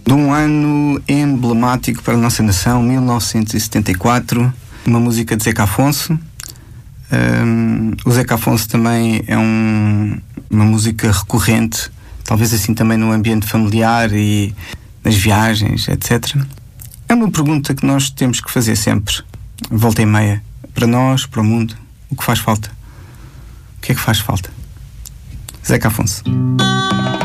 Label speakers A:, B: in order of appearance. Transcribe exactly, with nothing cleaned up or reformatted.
A: de um ano emblemático para a nossa nação, mil novecentos e setenta e quatro, uma música de Zeca Afonso. Um, o Zeca Afonso também é um, uma música recorrente, talvez assim também no ambiente familiar e nas viagens, etcétera. É uma pergunta que nós temos que fazer sempre, volta e meia, para nós, para o mundo. O que faz falta? O que é que faz falta? Zeca Afonso.